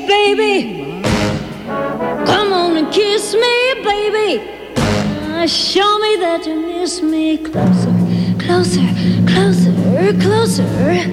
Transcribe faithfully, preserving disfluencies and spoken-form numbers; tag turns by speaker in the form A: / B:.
A: baby. Come on and kiss me, baby. Uh, show me that you miss me. Closer, closer, closer, closer.